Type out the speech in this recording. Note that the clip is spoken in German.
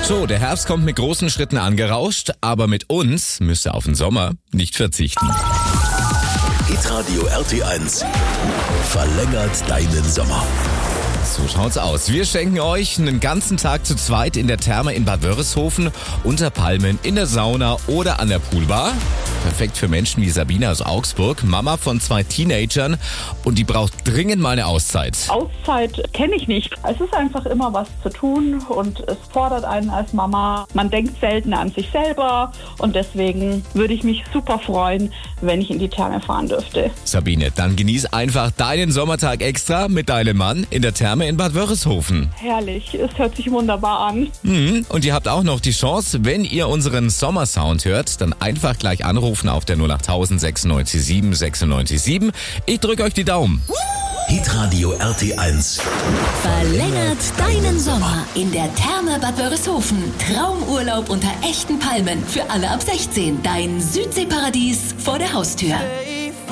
So, der Herbst kommt mit großen Schritten angerauscht, aber mit uns müsst ihr auf den Sommer nicht verzichten. Hitradio RT1 verlängert deinen Sommer. So schaut's aus. Wir schenken euch einen ganzen Tag zu zweit in der Therme in Bad Wörishofen, unter Palmen, in der Sauna oder an der Poolbar. Perfekt für Menschen wie Sabine aus Augsburg, Mama von 2 Teenagern, und die braucht dringend mal eine Auszeit. Auszeit kenne ich nicht. Es ist einfach immer was zu tun und es fordert einen als Mama. Man denkt selten an sich selber und deswegen würde ich mich super freuen, wenn ich in die Therme fahren dürfte. Sabine, dann genieß einfach deinen Sommertag extra mit deinem Mann in der Therme in Bad Wörishofen. Herrlich, es hört sich wunderbar an. Und ihr habt auch noch die Chance, wenn ihr unseren Sommersound hört, dann einfach gleich anrufen auf der 08000 96 7 96 7. Ich drücke euch die Daumen. Hitradio RT1 Verlängert deinen Sommer in der Therme Bad Wörishofen. Traumurlaub unter echten Palmen für alle ab 16. Dein Südseeparadies vor der Haustür.